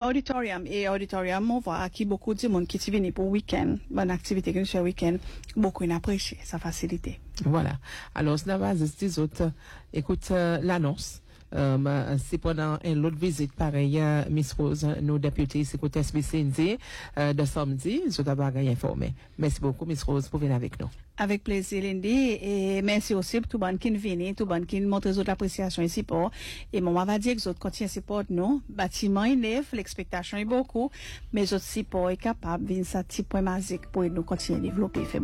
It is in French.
auditorium et auditorium on voit qui beaucoup de monde qui viennent pour week-end, bonne activité que nous faisons week-end, beaucoup apprécié sa facilité. Voilà. Alors, c'est la base des autres. Écoute, l'annonce. C'est pendant une autre visite pareil, Miss Rose, nos députés, c'est côté SBCND, de samedi, je t'avais gagné informé. Merci beaucoup, Miss Rose, pour venir avec nous. Avec plaisir, Lindy, et merci aussi pour tout le monde qui vient, tout le monde qui montre votre appréciation ici pour. Et moi, on va dire que vous autres continuez à supporter nous. Bâtiment est neuf, l'expectation est beaucoup, mais autres support est capable de venir ça petit point magique pour nous continuer à développer.